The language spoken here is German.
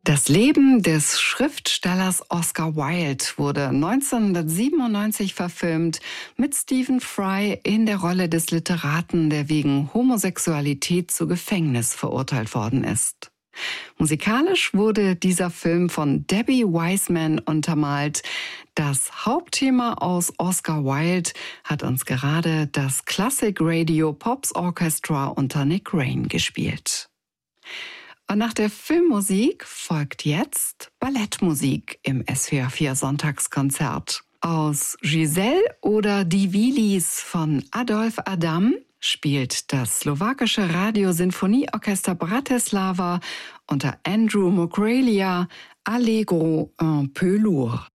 Das Leben des Schriftstellers Oscar Wilde wurde 1997 verfilmt mit Stephen Fry in der Rolle des Literaten, der wegen Homosexualität zu Gefängnis verurteilt worden ist. Musikalisch wurde dieser Film von Debbie Wiseman untermalt. Das Hauptthema aus Oscar Wilde hat uns gerade das Classic Radio Pops Orchestra unter Nick Rain gespielt. Und nach der Filmmusik folgt jetzt Ballettmusik im SWR 4 Sonntagskonzert. Aus Giselle oder Die Willis von Adolf Adam spielt das slowakische Radiosinfonieorchester Bratislava unter Andrew Mokrelija Allegro un peu lourd.